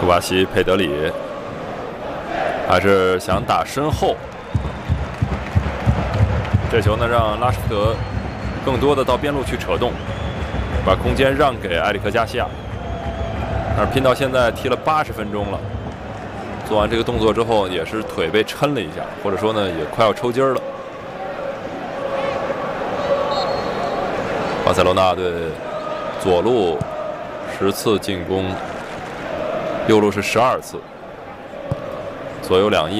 科瓦西、佩德里还是想打身后，这球呢让拉什福德更多的到边路去扯动，把空间让给埃里克加西亚。但是拼到现在踢了80分钟了，做完这个动作之后也是腿被抻了一下，或者说呢也快要抽筋了。巴塞罗那队左路10次进攻，右路是12次，左右两翼。